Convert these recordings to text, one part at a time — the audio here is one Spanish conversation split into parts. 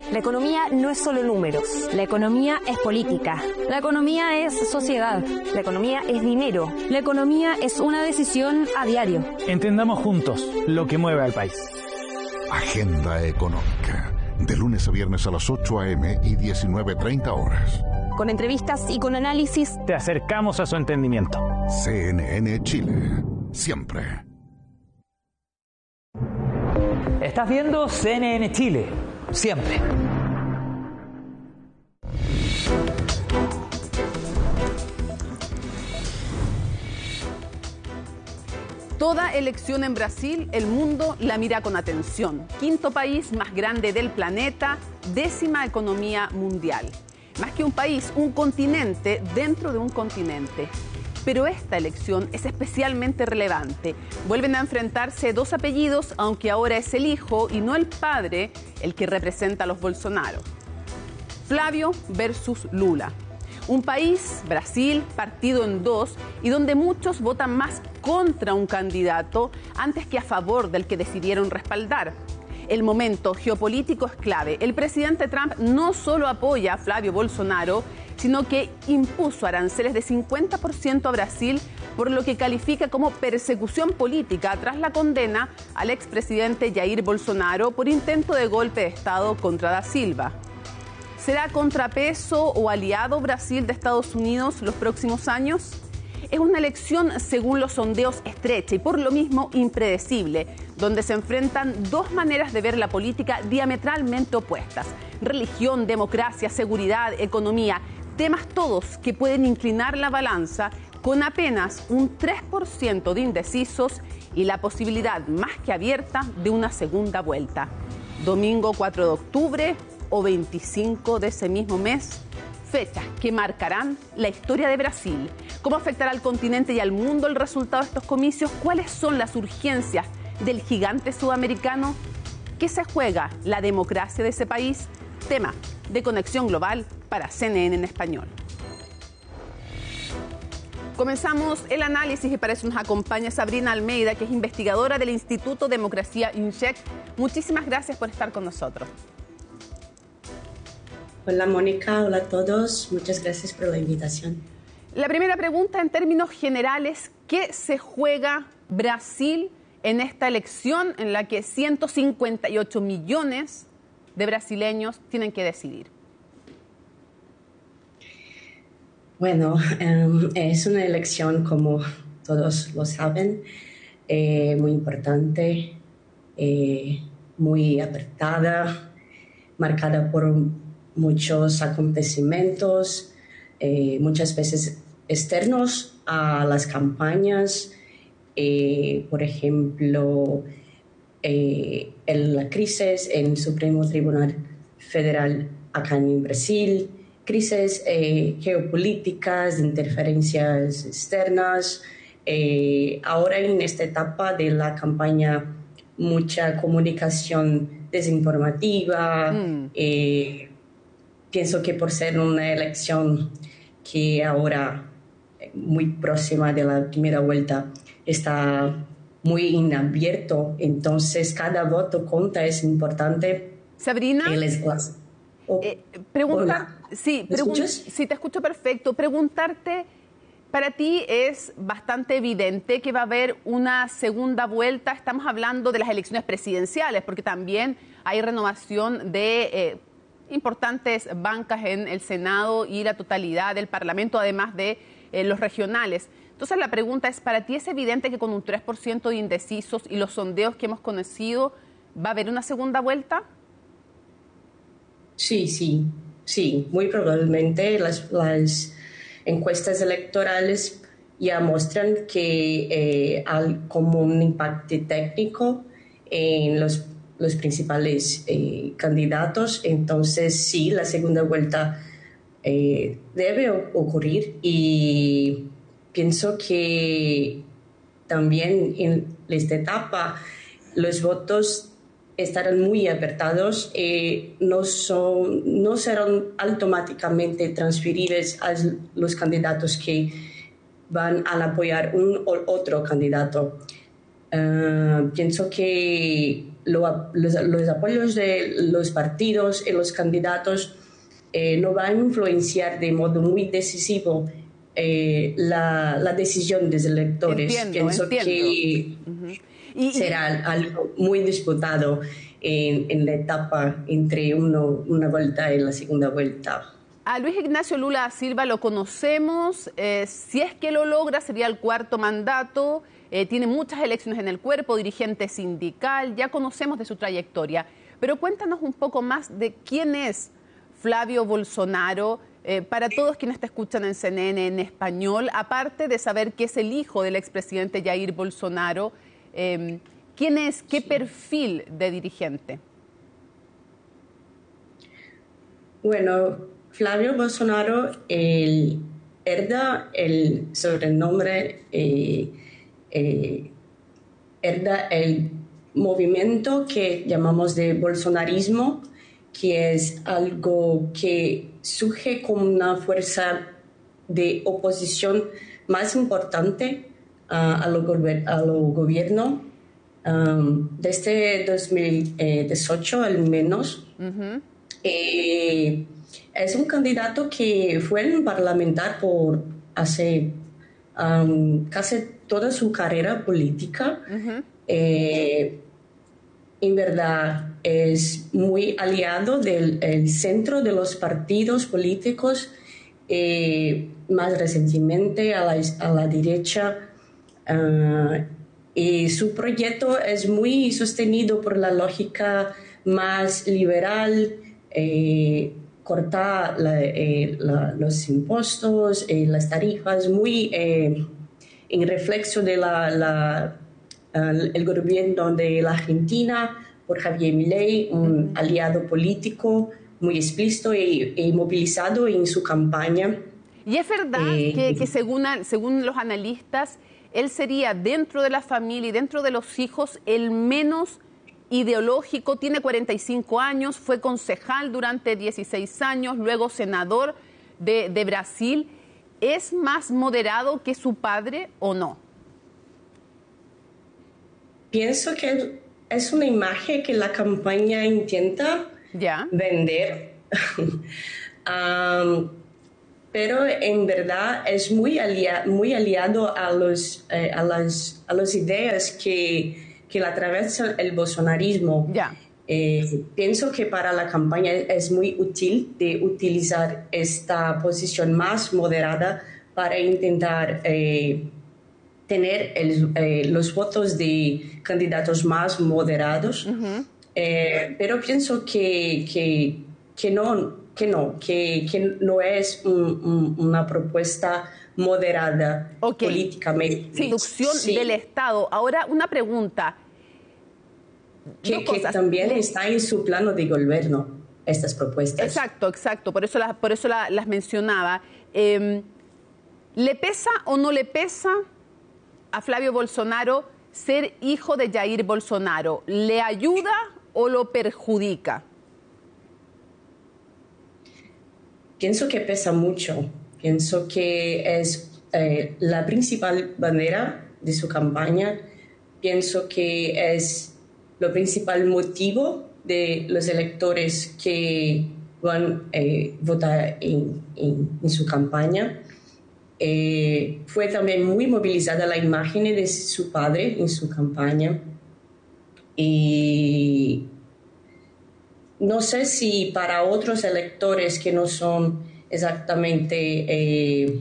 La economía no es solo números. La economía es política. La economía es sociedad. La economía es dinero. La economía es una decisión a diario. Entendamos juntos lo que mueve al país. Agenda Económica. De lunes a viernes a las 8 a.m. y 19:30 horas. Con entrevistas y con análisis. Te acercamos a su entendimiento. CNN Chile. Siempre. Estás viendo CNN Chile. Siempre. Toda elección en Brasil, el mundo la mira con atención. Quinto país más grande del planeta, 10ª economía mundial. Más que un país, un continente dentro de un continente. Pero esta elección es especialmente relevante. Vuelven a enfrentarse dos apellidos, aunque ahora es el hijo y no el padre el que representa a los Bolsonaro. Flávio versus Lula. Un país, Brasil, partido en dos y donde muchos votan más contra un candidato antes que a favor del que decidieron respaldar. El momento geopolítico es clave. El presidente Trump no solo apoya a Flávio Bolsonaro, sino que impuso aranceles de 50% a Brasil, por lo que califica como persecución política tras la condena al expresidente Jair Bolsonaro por intento de golpe de Estado contra Da Silva. ¿Será contrapeso o aliado Brasil de Estados Unidos los próximos años? Es una elección, según los sondeos, estrecha y por lo mismo impredecible, donde se enfrentan dos maneras de ver la política diametralmente opuestas. Religión, democracia, seguridad, economía, temas todos que pueden inclinar la balanza con apenas un 3% de indecisos y la posibilidad más que abierta de una segunda vuelta. Domingo 4 de octubre o 25 de ese mismo mes, fechas que marcarán la historia de Brasil. ¿Cómo afectará al continente y al mundo el resultado de estos comicios? ¿Cuáles son las urgencias del gigante sudamericano? ¿Qué se juega la democracia de ese país? Tema de Conexión Global para CNN en español. Comenzamos el análisis y para eso nos acompaña Sabrina Almeida, que es investigadora del Instituto Democracia INCHEC. Muchísimas gracias por estar con nosotros. Hola Mónica, hola a todos, muchas gracias por la invitación. La primera pregunta en términos generales, ¿qué se juega Brasil en esta elección en la que 158 millones de brasileños tienen que decidir? Bueno, es una elección, como todos lo saben, muy importante, muy apretada, marcada por muchos acontecimientos, muchas veces externos a las campañas, por ejemplo, la crisis en el Supremo Tribunal Federal acá en Brasil, crisis geopolíticas, interferencias externas. Ahora en esta etapa de la campaña, mucha comunicación desinformativa. Pienso que por ser una elección que ahora muy próxima de la primera vuelta está muy en abierto, entonces cada voto conta, es importante. Sabrina, sí, te escucho perfecto. Preguntarte, para ti es bastante evidente que va a haber una segunda vuelta. Estamos hablando de las elecciones presidenciales, porque también hay renovación de importantes bancas en el Senado y la totalidad del Parlamento, además de los regionales. Entonces la pregunta es, ¿para ti es evidente que con un 3% de indecisos y los sondeos que hemos conocido va a haber una segunda vuelta? Sí, muy probablemente las encuestas electorales ya muestran que hay como un impacto técnico en los principales candidatos. Entonces sí, la segunda vuelta debe ocurrir y pienso que también en esta etapa los votos estarán muy apretados, no serán automáticamente transferibles a los candidatos que van a apoyar un o otro candidato. Pienso que los apoyos de los partidos y los candidatos no van a influenciar de modo muy decisivo la decisión de los electores. Pienso que será algo muy disputado en la etapa entre una vuelta y la segunda vuelta. A Luis Ignacio Lula da Silva lo conocemos, si es que lo logra sería el cuarto mandato, tiene muchas elecciones en el cuerpo, dirigente sindical, ya conocemos de su trayectoria, pero cuéntanos un poco más de quién es Flavio Bolsonaro, para todos quienes te escuchan en CNN en español, aparte de saber que es el hijo del expresidente Jair Bolsonaro, ¿quién es, qué perfil de dirigente? Bueno, Flavio Bolsonaro hereda el sobrenombre, hereda el movimiento que llamamos de bolsonarismo, que es algo que surge como una fuerza de oposición más importante a lo gobierno desde 2018 al menos. Es un candidato que fue un parlamentar por hace casi toda su carrera política. En verdad es muy aliado del centro de los partidos políticos, más recientemente a la derecha. Y su proyecto es muy sostenido por la lógica más liberal, cortar los impuestos, las tarifas, muy en reflejo de el gobierno de la Argentina por Javier Milei, un aliado político muy explícito y movilizado en su campaña. Y es verdad que según los analistas, él sería dentro de la familia y dentro de los hijos el menos ideológico, tiene 45 años, fue concejal durante 16 años, luego senador de Brasil. ¿Es más moderado que su padre o no? Pienso que es una imagen que la campaña intenta vender, pero en verdad es muy aliado a las ideas que la atraviesa el bolsonarismo. Pienso que para la campaña es muy útil de utilizar esta posición más moderada para intentar tener los votos de candidatos más moderados, pero pienso que no es una propuesta moderada políticamente. Seducción del Estado. Ahora, una pregunta. Que también está en su plano de gobierno, estas propuestas. Exacto. Por eso las mencionaba. ¿Le pesa o no le pesa a Flavio Bolsonaro ser hijo de Jair Bolsonaro? ¿Le ayuda o lo perjudica? Pienso que pesa mucho. Pienso que es la principal bandera de su campaña. Pienso que es lo principal motivo de los electores que van a votar en su campaña. Fue también muy movilizada la imagen de su padre en su campaña. Y no sé si para otros electores que no son exactamente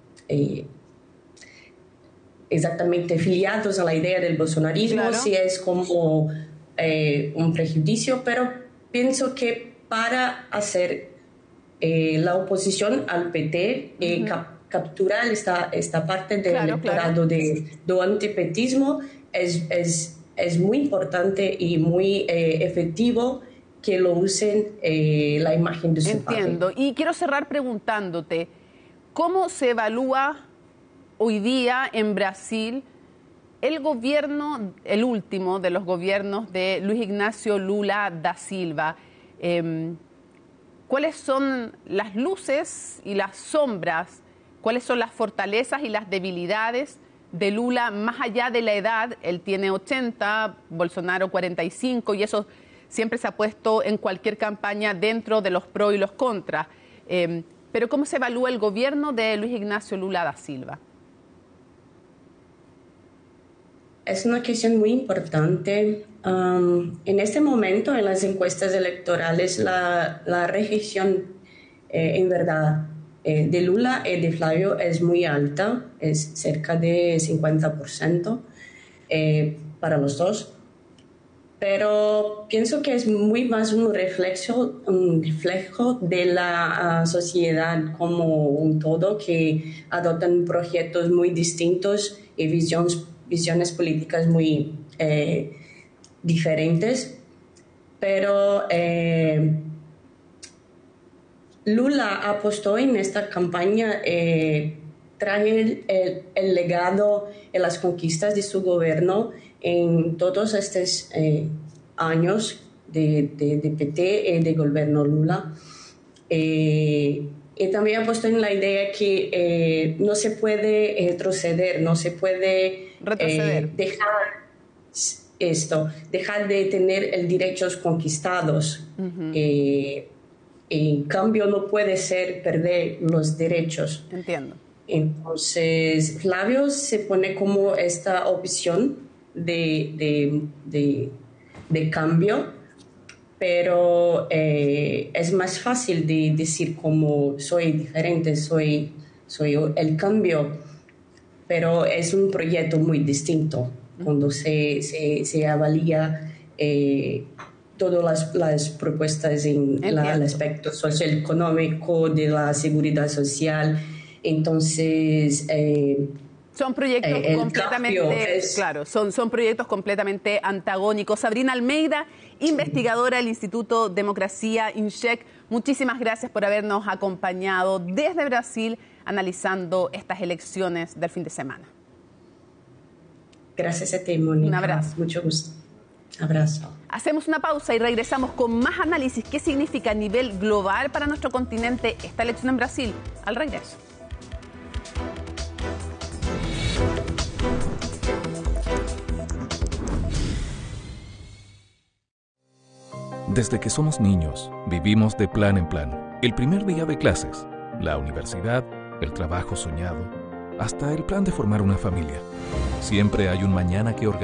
afiliados a la idea del bolsonarismo, si es como un prejuicio, pero pienso que para hacer la oposición al PT, capturar esta parte del electorado de antipetismo es muy importante y muy efectivo que lo usen la imagen de su padre. Entiendo. Y quiero cerrar preguntándote, ¿cómo se evalúa hoy día en Brasil el gobierno, el último de los gobiernos de Luis Ignacio Lula da Silva? ¿Cuáles son las luces y las sombras? ¿Cuáles son las fortalezas y las debilidades de Lula, más allá de la edad, él tiene 80, Bolsonaro 45, y eso siempre se ha puesto en cualquier campaña dentro de los pros y los contras. Pero ¿cómo se evalúa el gobierno de Luis Ignacio Lula da Silva? Es una cuestión muy importante. En este momento, en las encuestas electorales, la rejección, en verdad, de Lula y de Flavio es muy alta, es cerca de 50% para los dos. Pero pienso que es muy más un reflejo de la sociedad como un todo, que adoptan proyectos muy distintos y visiones políticas muy diferentes. Pero Lula apostó en esta campaña, trae el legado y las conquistas de su gobierno en todos estos años de PT y de gobierno Lula. Y también apostó en la idea que no se puede retroceder, no se puede dejar de tener derechos conquistados. En cambio, no puede ser perder los derechos. Entiendo. Entonces, Flavio se pone como esta opción de cambio, pero es más fácil de decir como soy diferente, soy el cambio, pero es un proyecto muy distinto cuando se avalía todas las propuestas en el aspecto socioeconómico, de la seguridad social. Entonces, son proyectos son proyectos completamente antagónicos. Sabrina Almeida, investigadora del Instituto Democracia INSEC, muchísimas gracias por habernos acompañado desde Brasil analizando estas elecciones del fin de semana. Gracias a ti, Mónica. Un abrazo. Mucho gusto. Abrazo. Hacemos una pausa y regresamos con más análisis. ¿Qué significa a nivel global para nuestro continente esta elección en Brasil? Al regreso. Desde que somos niños, vivimos de plan en plan. El primer día de clases, la universidad, el trabajo soñado, hasta el plan de formar una familia. Siempre hay un mañana que organizar.